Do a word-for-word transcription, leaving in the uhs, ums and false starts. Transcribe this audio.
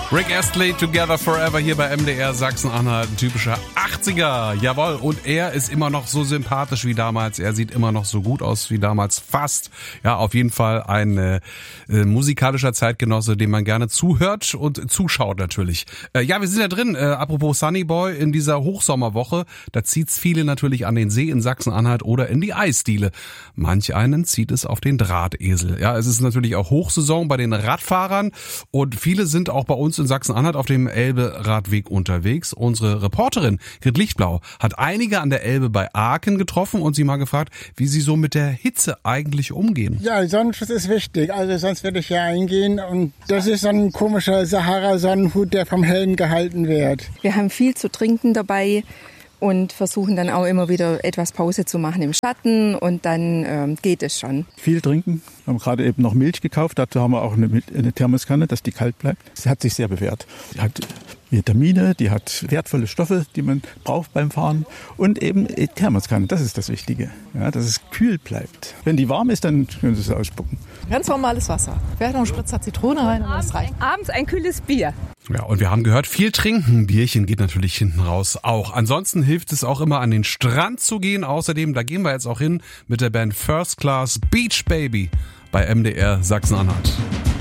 Rick Astley, Together Forever hier bei M D R Sachsen-Anhalt, ein typischer achtziger, jawohl, und er ist immer noch so sympathisch wie damals, er sieht immer noch so gut aus wie damals, fast, ja, auf jeden Fall ein äh, äh, musikalischer Zeitgenosse, dem man gerne zuhört und zuschaut natürlich. Äh, ja, wir sind ja drin, äh, apropos Sunny Boy, in dieser Hochsommerwoche, da zieht's viele natürlich an den See in Sachsen-Anhalt oder in die Eisdiele. Manch einen zieht es auf den Drahtesel, ja, es ist natürlich auch Hochsaison bei den Radfahrern und viele sind auch bei uns in Sachsen-Anhalt auf dem Elbe-Radweg unterwegs. Unsere Reporterin Grit Lichtblau hat einige an der Elbe bei Aachen getroffen und sie mal gefragt, wie sie so mit der Hitze eigentlich umgehen. Ja, Sonnenschutz ist wichtig, also sonst würde ich ja eingehen und das ist so ein komischer Sahara-Sonnenhut, der vom Helm gehalten wird. Wir haben viel zu trinken dabei und versuchen dann auch immer wieder etwas Pause zu machen im Schatten und dann ähm, geht es schon. Viel trinken. Wir haben gerade eben noch Milch gekauft, dazu haben wir auch eine, eine Thermoskanne, dass die kalt bleibt. Sie hat sich sehr bewährt. Sie hat Vitamine, die hat wertvolle Stoffe, die man braucht beim Fahren und eben Thermoskanne, das ist das Wichtige, ja, dass es kühl bleibt. Wenn die warm ist, dann können Sie es ausspucken. Ganz normales Wasser. Wer noch einen Spritzer Zitrone rein und das reicht. Abends ein kühles Bier. Ja, und wir haben gehört, viel trinken. Bierchen geht natürlich hinten raus auch. Ansonsten hilft es auch immer, an den Strand zu gehen. Außerdem, da gehen wir jetzt auch hin mit der Band First Class Beach Baby bei M D R Sachsen-Anhalt.